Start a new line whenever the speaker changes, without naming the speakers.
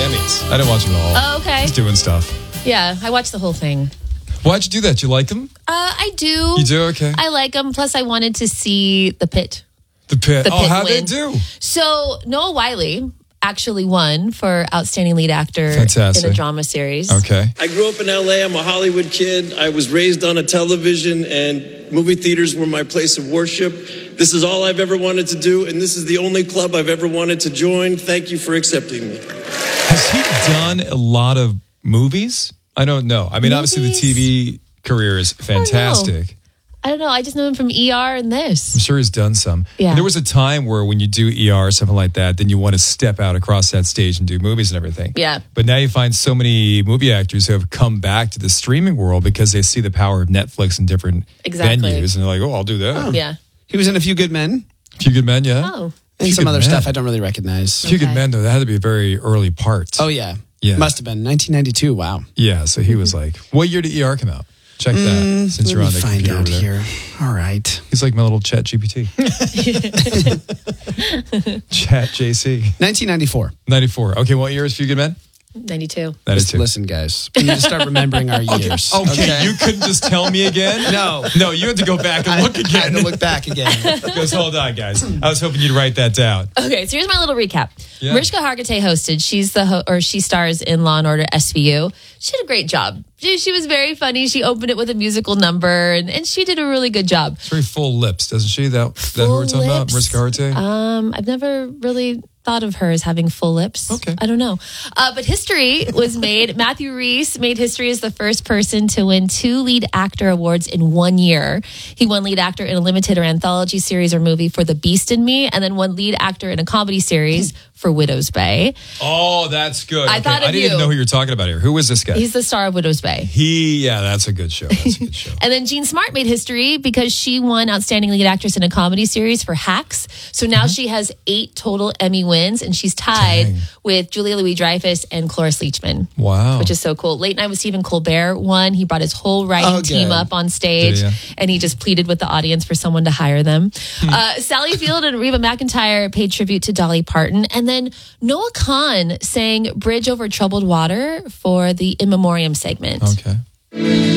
Emmys. I didn't watch them all.
Oh, okay.
Just doing stuff.
Yeah, I watched the whole thing.
Why'd you do that? You like them?
I do.
You do? Okay.
I like them. Plus, I wanted to see The Pit.
The Pit.
The Pit
how'd they
win.
do?
So, Noah Wyle actually won for Outstanding Lead Actor
Fantastic.
in a drama series.
Okay.
I grew up in LA. I'm a Hollywood kid. I was raised on a television, and movie theaters were my place of worship. This is all I've ever wanted to do, and this is the only club I've ever wanted to join. Thank you for accepting me.
Has he done a lot of movies? I don't know. I mean, obviously the TV career is fantastic.
I don't know. I just know him from ER and this.
I'm sure he's done some.
Yeah.
And there was a time where when you do ER or something like that, then you want to step out across that stage and do movies and everything.
Yeah.
But now you find so many movie actors who have come back to the streaming world because they see the power of Netflix and different
Exactly.
venues. And they're like, oh, I'll do that.
Oh.
Yeah.
He was in A Few Good Men
Few Good Men, yeah.
Oh.
and
Few
some
Good
other
Men.
stuff I don't really recognize.
Few Good
Okay.
Men, though, that had to be a very early part.
Oh, yeah.
Yeah.
Must have been 1992. Wow.
Yeah, so he was like, what year did ER come out? Check that since you're on the
find
computer
out
over there.
here. All right.
He's like my little Chat GPT. Chat JC.
1994.
94. Okay, what year is Few Good Men?
92.
That is
Just
two.
listen, guys. We need to start remembering our years.
Okay, you couldn't just tell me again?
No.
No, you had to go back and look
I had
again.
to look back again.
Because hold on, guys. I was hoping you'd write that down.
Okay, so here's my little recap.
Yeah.
Mariska Hargitay hosted. She's she stars in Law and Order SVU. She did a great job. She was very funny. She opened it with a musical number, and she did a really good job.
She's very full lips, doesn't she? That who we're talking about?
lips.
Mariska Hargitay?
I've never really thought of her as having full lips.
Okay.
I don't know. But history was made. Matthew Rhys made history as the first person to win 2 lead actor awards in 1 year. He won lead actor in a limited or anthology series or movie for The Beast in Me, and then won lead actor in a comedy series for Widow's Bay.
Oh, that's good.
I thought of
I didn't
you.
even know who you're talking about here. Who was this guy?
He's the star of Widow's Bay.
Yeah, that's a good show. That's a good show.
And then Jean Smart made history because she won Outstanding Lead Actress in a Comedy Series for Hacks. So now she has 8 total Emmy wins, and she's tied
Dang.
with Julia Louis-Dreyfus and Cloris Leachman.
Wow.
Which is so cool. Late Night with Stephen Colbert won. He brought his whole writing
Oh,
team
good.
up on stage,
Did
and he just pleaded with the audience for someone to hire them.
Hmm.
Sally Field and Reba McEntire paid tribute to Dolly Parton. And then Noah Kahan sang Bridge Over Troubled Water for the In Memoriam segment.
Okay.